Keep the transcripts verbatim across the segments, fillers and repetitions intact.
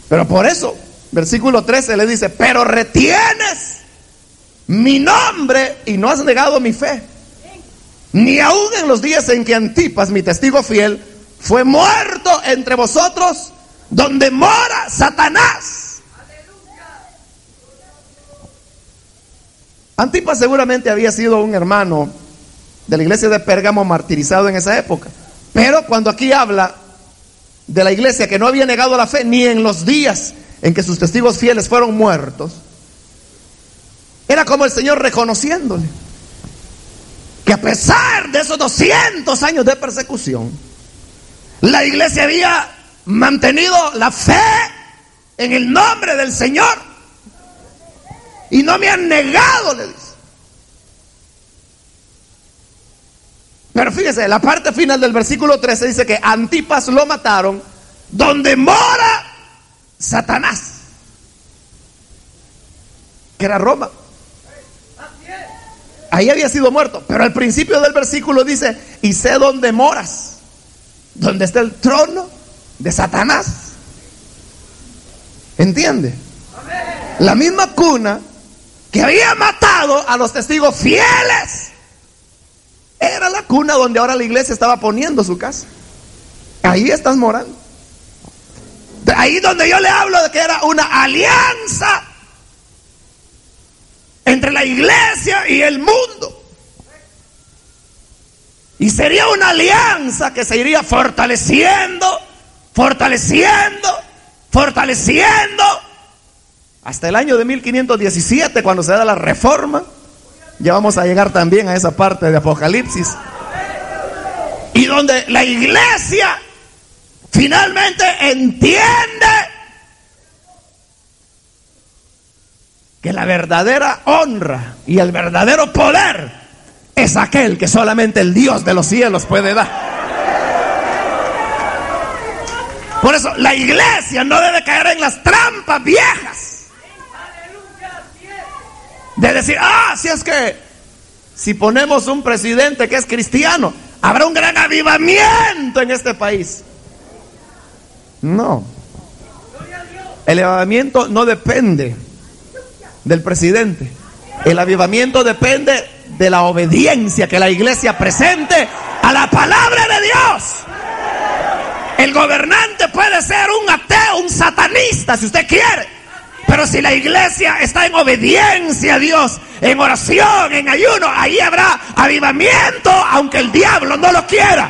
Pero por eso, versículo trece le dice: pero retienes mi nombre y no has negado mi fe, ni aun en los días en que Antipas, mi testigo fiel, fue muerto entre vosotros, donde mora Satanás. Antipas seguramente había sido un hermano de la iglesia de Pérgamo martirizado en esa época. Pero cuando aquí habla de la iglesia que no había negado la fe ni en los días en que sus testigos fieles fueron muertos, era como el Señor reconociéndole que a pesar de esos doscientos años de persecución, la iglesia había mantenido la fe en el nombre del Señor y no me han negado, le dice. Pero fíjese, la parte final del versículo trece dice que Antipas lo mataron donde mora Satanás, que era Roma. Ahí había sido muerto. Pero al principio del versículo dice: y sé dónde moras, donde está el trono de Satanás. ¿Entiende? La misma cuna que había matado a los testigos fieles era la cuna donde ahora la iglesia estaba poniendo su casa. Ahí estás morando. Ahí donde yo le hablo de que era una alianza entre la iglesia y el mundo. Y sería una alianza que se iría fortaleciendo, fortaleciendo, fortaleciendo hasta el año de mil quinientos diecisiete, cuando se da la reforma. Ya vamos a llegar también a esa parte de Apocalipsis, y donde la iglesia finalmente entiende que la verdadera honra y el verdadero poder es aquel que solamente el Dios de los cielos puede dar. Por eso la iglesia no debe caer en las trampas viejas de decir: ah, si es que si ponemos un presidente que es cristiano, habrá un gran avivamiento en este país. No. El avivamiento no depende del presidente. El avivamiento depende de la obediencia que la iglesia presente a la palabra de Dios. El gobernante puede ser un ateo, un satanista, si usted quiere. Pero si la iglesia está en obediencia a Dios, en oración, en ayuno, ahí habrá avivamiento, aunque el diablo no lo quiera.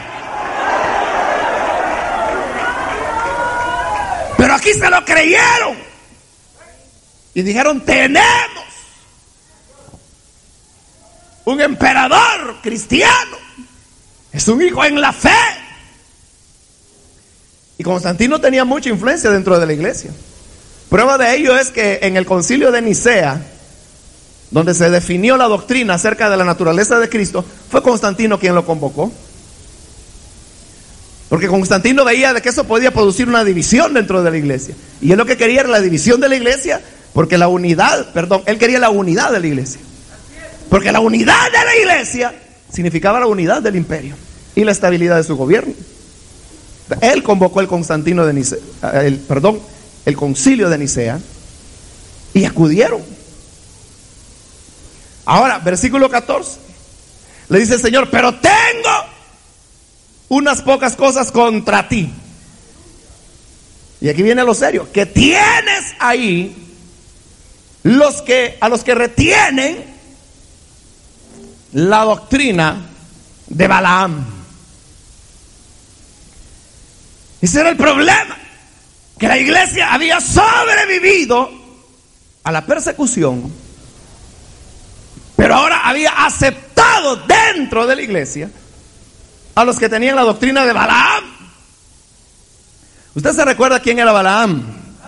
Pero aquí se lo creyeron y dijeron: tenemos un emperador cristiano, es un hijo en la fe. Y Constantino tenía mucha influencia dentro de la iglesia. Prueba de ello es que en el concilio de Nicea, donde se definió la doctrina acerca de la naturaleza de Cristo, fue Constantino quien lo convocó. Porque Constantino veía de que eso podía producir una división dentro de la iglesia. Y él lo que quería era la división de la iglesia, porque la unidad, perdón, él quería la unidad de la iglesia. Porque la unidad de la iglesia significaba la unidad del imperio y la estabilidad de su gobierno. Él convocó el Constantino de Nicea, el, perdón, el concilio de Nicea, y acudieron. Ahora, versículo catorce, le dice el Señor: pero tengo unas pocas cosas contra ti. Y aquí viene lo serio, que tienes ahí los que, a los que retienen la doctrina de Balaam. Ese era el problema, que la iglesia había sobrevivido a la persecución, pero ahora había aceptado dentro de la iglesia a los que tenían la doctrina de Balaam. ¿Usted se recuerda quién era Balaam?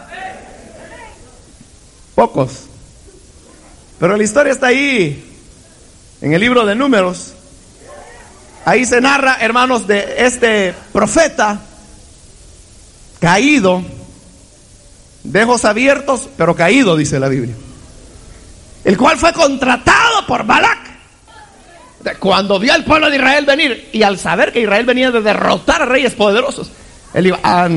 Pocos, pero la historia está ahí en el libro de Números. Ahí se narra, hermanos, de este profeta caído, de ojos abiertos, pero caído, dice la Biblia, el cual fue contratado por Balac. Cuando vio al pueblo de Israel venir, y al saber que Israel venía de derrotar a reyes poderosos, él iba: ah,